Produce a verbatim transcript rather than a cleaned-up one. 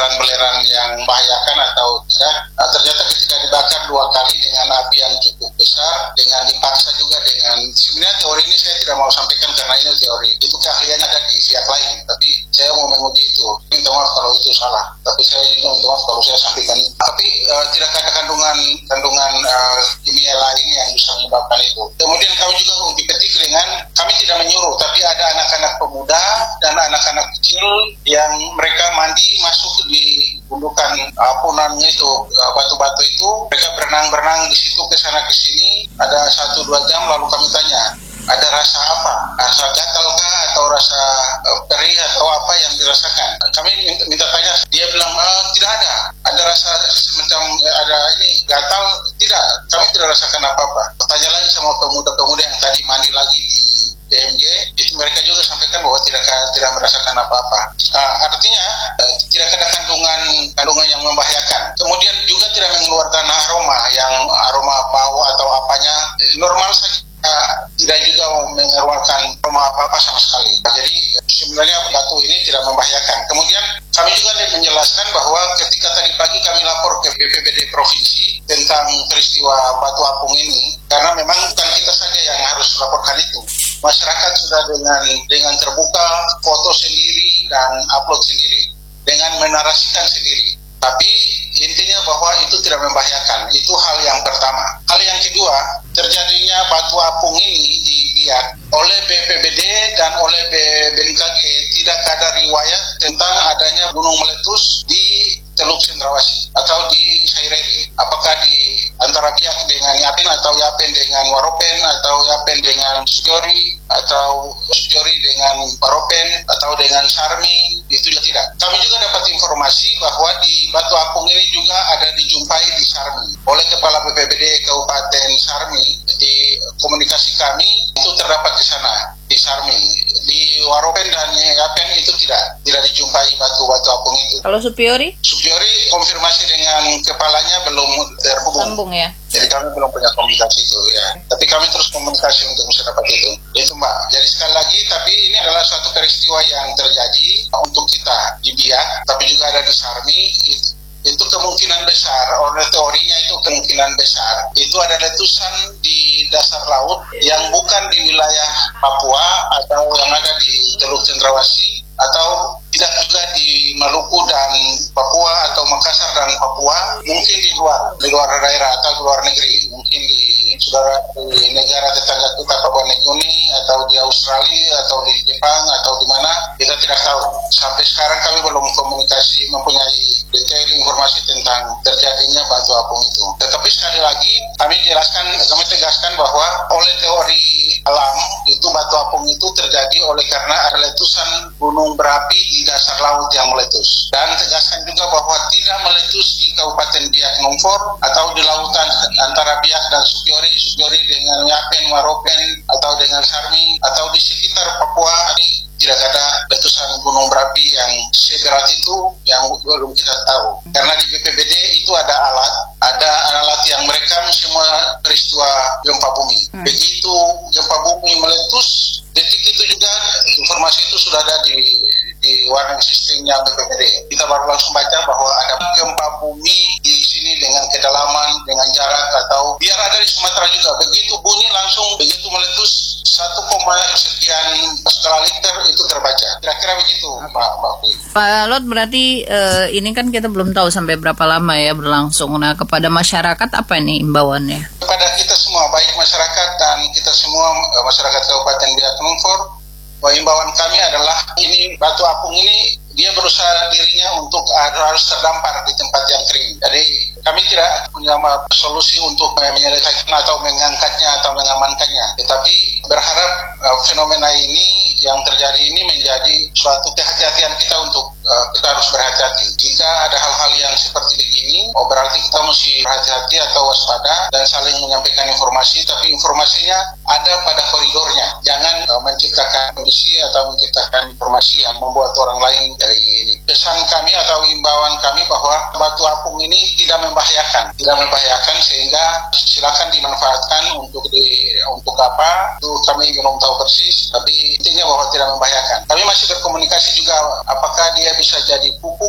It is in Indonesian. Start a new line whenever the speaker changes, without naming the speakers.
belerang-belerang yang membahayakan atau tidak. Nah, ternyata ketika dibakar dua kali dengan api yang cukup besar, dengan dipaksa juga dengan, sebenarnya teori ini saya tidak mau sampaikan karena ini teori, itu keahliannya ada di pihak lain, tapi saya mau menguji itu. Minta maaf kalau itu salah, tapi saya minta maaf kalau saya sampaikan. Tapi uh, tidak ada kandungan kandungan uh, kimia lain yang bisa menyebabkan itu. Kemudian kami juga uji petik dengan, kami tidak menyuruh, tapi ada anak-anak pemuda dan anak-anak kecil yang mereka mandi masuk di gundukan apunannya itu, uh, batu-batu itu, mereka berenang-berenang di situ ke sana ke sini, ada satu dua jam, lalu kami tanya, ada rasa apa? Rasa gatal kah atau rasa uh, perih atau apa yang dirasakan? Kami minta, minta tanya, dia bilang ah, tidak ada. Ada rasa semacam ada ini gatal, tidak. Kami tidak rasakan apa-apa. Tanya lagi sama pemuda-pemuda yang tadi mandi lagi di D M G, itu mereka juga sampaikan bahwa tidak tidak merasakan apa-apa. Nah, artinya uh, tidak ada kandungan kandungan yang membahayakan. Kemudian juga tidak mengeluarkan aroma yang aroma bau atau apanya, normal saja. Uh, tidak juga mengeluarkan aroma apa-apa sama sekali. Nah, jadi sebenarnya batu ini tidak membahayakan. Kemudian kami juga menjelaskan bahwa ketika tadi pagi kami lapor ke B P B D Provinsi tentang peristiwa batu apung ini, karena memang bukan kita saja yang harus laporkan itu. Masyarakat sudah dengan dengan terbuka foto sendiri dan upload sendiri, dengan menarasikan sendiri. Tapi intinya bahwa itu tidak membahayakan. Itu hal yang pertama. Hal yang kedua, terjadinya batu apung ini di Biak oleh B P B D dan oleh B M K G tidak ada riwayat tentang adanya gunung meletus di Teluk Cendrawasih atau di Saireri. Apakah di antara Biak dengan Yapen atau Yapen dengan Waropen atau Yapen dengan Sujori atau Sujori dengan Waropen atau dengan Sarmi, itu juga tidak. Kami juga dapat informasi bahwa di batu apung ini juga ada dijumpai di Sarmi oleh Kepala B P B D Kabupaten Sarmi. Di komunikasi kami itu terdapat di sana di Sarmi. Di Waropen dan Yapen itu tidak tidak dijumpai batu-batu apung itu.
Kalau Supiori?
Supiori konfirmasi dengan kepalanya belum terhubung.
Sambung ya.
Jadi kami belum punya komunikasi itu ya. Tapi kami terus komunikasi untuk bisa dapat itu. Itu Mbak. Jadi sekali lagi, tapi ini adalah suatu peristiwa yang terjadi untuk kita di Biak, tapi juga ada di Sarmi. Itu, itu kemungkinan besar, oleh teorinya itu kemungkinan besar, itu ada letusan di dasar laut yang bukan di wilayah Papua atau yang ada di Teluk Cendrawasih, atau tidak juga di Maluku dan Papua atau Makassar dan Papua, mungkin di luar, di luar daerah atau di luar negeri, mungkin di saudara di negara tetangga kita Papua Nugini atau di Australia atau di Jepang atau di mana, kita tidak tahu. Sampai sekarang kami belum komunikasi mempunyai detail informasi tentang terjadinya batu apung itu. Tetapi sekali lagi kami jelaskan, kami tegaskan bahwa oleh teori alam itu batu apung itu terjadi oleh karena ada letusan gunung berapi di dasar laut yang meletus. Dan tegaskan juga bahwa tidak meletus di Kabupaten Biak Numfor atau di lautan antara Biak dan Supiori, Supiori dengan Yapen, Waropen atau dengan Sarmi atau di sekitar Papua. Ini tidak ada letusan gunung berapi yang seberat itu yang belum kita tahu. Karena di B P B D itu ada alat, ada alat yang merekam semua peristiwa gempa bumi. Hmm. Begitu gempa bumi meletus, detik itu juga informasi itu sudah ada di di warning sistemnya B P B D. Kita baru langsung baca bahwa ada gempa bumi di sini dengan kedalaman, dengan jarak atau biar ada di Sumatera juga. Begitu bunyi langsung, begitu meletus satu koma sekian skala Richter itu terbaca. Kira-kira begitu, Pak Pak.
Pak Lot, berarti uh, ini kan kita belum tahu sampai berapa lama ya berlangsung. Nah, kepada masyarakat apa ini imbauannya?
Kepada kita semua, baik masyarakat dan kita semua masyarakat Kabupaten Biak Numfor, bahwa imbauan kami adalah ini batu apung ini dia berusaha dirinya untuk harus terdampar di tempat yang kering. Jadi kami tidak punya solusi untuk menyelesaikan atau mengangkatnya atau mengamankannya. Tetapi berharap uh, fenomena ini yang terjadi ini menjadi suatu kehati-hatian kita untuk uh, kita harus berhati-hati. Jika ada hal-hal yang seperti begini, oh berarti kita mesti berhati-hati atau waspada dan saling menyampaikan informasi, tapi informasinya ada pada koridornya. Jangan uh, menciptakan kondisi atau menciptakan informasi yang membuat orang lain dari ini. Pesan kami atau imbauan kami bahwa batu apung ini tidak membahayakan, tidak membahayakan sehingga silakan dimanfaatkan untuk di untuk apa? Itu kami belum tahu persis, tapi intinya bahwa tidak membahayakan. Kami masih berkomunikasi juga apakah dia bisa jadi pupuk